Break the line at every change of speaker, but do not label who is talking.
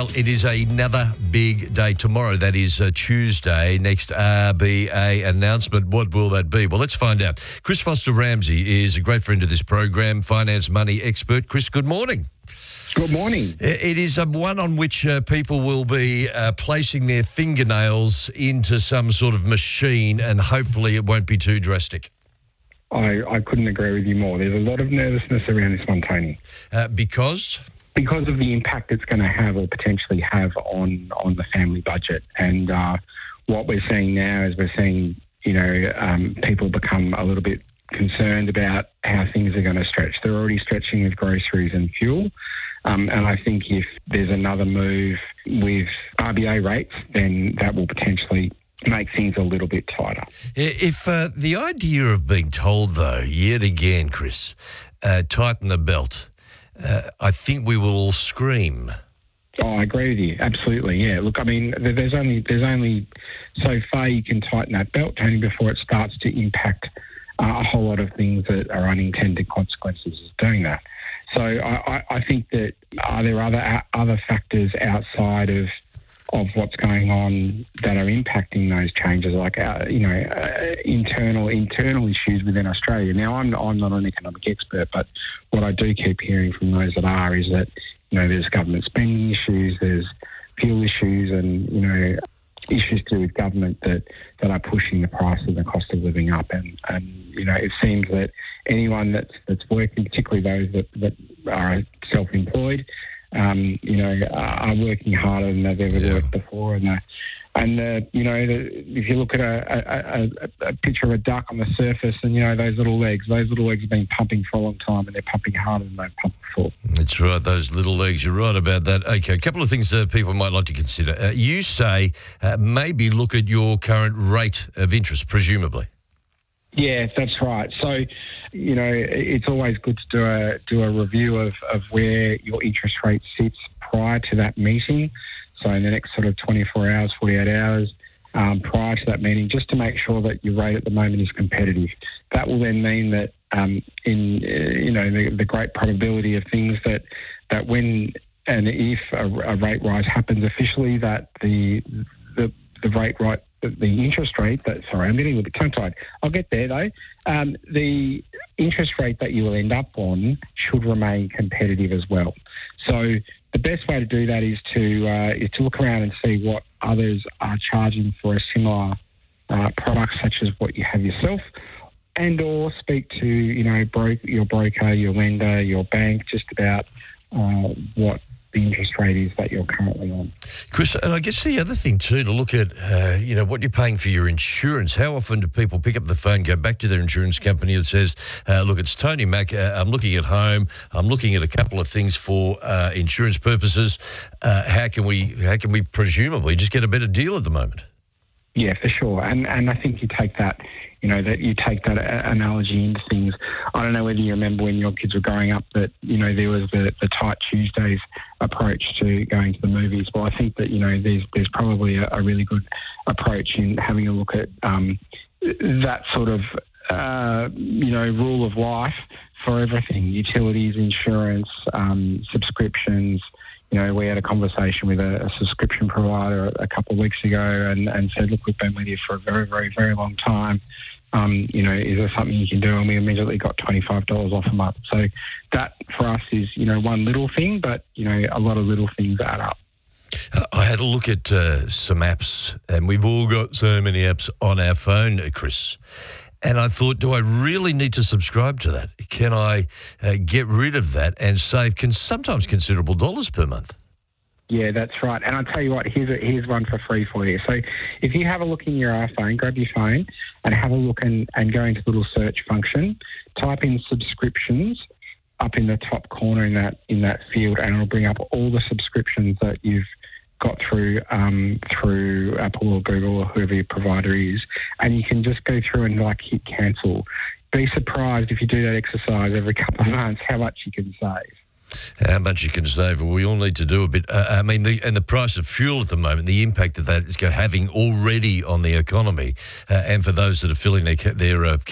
Well, it is another big day tomorrow. That is Tuesday. Next RBA announcement. What will that be? Well, let's find out. Chris Foster-Ramsey is a great friend of this program, finance money expert. Chris, good morning.
Good morning.
It is one on which people will be placing their fingernails into some sort of machine, and hopefully it won't be too drastic.
I couldn't agree with you more. There's a lot of nervousness around this one, Tony.
Because
of the impact it's going to have or potentially have on the family budget. And what we're seeing now is we're seeing, people become a little bit concerned about how things are going to stretch. They're already stretching with groceries and fuel. And I think if there's another move with RBA rates, then that will potentially make things a little bit tighter.
If the idea of being told, though, yet again, Chris, tighten the belt, I think we will all scream.
Oh, I agree with you. Absolutely, yeah. Look, I mean, there's only so far you can tighten that belt, Tony, before it starts to impact a whole lot of things that are unintended consequences of doing that. So I think that are there other factors outside of what's going on that are impacting those changes, like internal issues within Australia. Now, I'm not an economic expert, but what I do keep hearing from those that are is that there's government spending issues, there's fuel issues, and issues to do with government that are pushing the price of the cost of living up. And it seems that anyone that's working, particularly those that are self-employed, are working harder than they've ever worked before. If you look at a picture of a duck on the surface and, those little legs have been pumping for a long time and they're pumping harder than they've pumped before.
That's right, those little legs. You're right about that. Okay, a couple of things that people might like to consider. You say maybe look at your current rate of interest, presumably.
Yeah, that's right. So, it's always good to do a review of where your interest rate sits prior to that meeting. So in the next sort of 24 hours, 48 hours prior to that meeting, just to make sure that your rate at the moment is competitive. That will then mean that the great probability of things that when and if a rate rise happens officially, that the interest rate I'm getting a little bit tongue-tied. I'll get there though. The interest rate that you will end up on should remain competitive as well. So the best way to do that is to look around and see what others are charging for a similar product, such as what you have yourself, and or speak to your broker, your lender, your bank, just about what the interest rate is that you're currently on.
Chris, and I guess the other thing too, to look at, what you're paying for your insurance. How often do people pick up the phone, go back to their insurance company and says, look, it's Tony Mack, I'm looking at home, I'm looking at a couple of things for insurance purposes. How can we presumably just get a better deal at the moment?
Yeah, for sure. And I think you take that analogy into things. I don't know whether you remember when your kids were growing up that, there was the Tight Tuesdays approach to going to the movies. Well, I think that, there's probably a really good approach in having a look at that sort of, rule of life for everything: utilities, insurance, subscriptions. We had a conversation with a subscription provider a couple of weeks ago and said, look, we've been with you for a very, very, very long time. Is there something you can do? And we immediately got $25 off a month. So that for us is, one little thing, but, a lot of little things add up.
I had a look at some apps, and we've all got so many apps on our phone, Chris. And I thought, do I really need to subscribe to that? Can I get rid of that and save sometimes considerable dollars per month?
Yeah, that's right. And I'll tell you what, here's one for free for you. So if you have a look in your iPhone, grab your phone and have a look and go into the little search function, type in subscriptions up in the top corner in that field, and it'll bring up all the subscriptions that you've got through Apple or Google or whoever your provider is, and you can just go through and hit cancel. Be surprised if you do that exercise every couple of months how much you can save.
How much you can save? Well, we all need to do a bit. The price of fuel at the moment, the impact that is having already on the economy, and for those that are filling their